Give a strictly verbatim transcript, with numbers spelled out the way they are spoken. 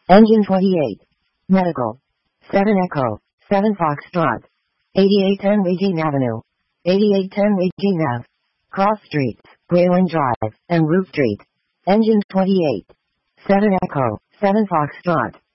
Engine twenty-eight. Medical. seven Echo. seven Foxtrot. eighty-eight ten Regine Avenue. eighty-eight ten Regine Ave. Cross Streets, Wayland Drive, and Root Street. Engine twenty-eight. seven Echo. seven Foxtrot.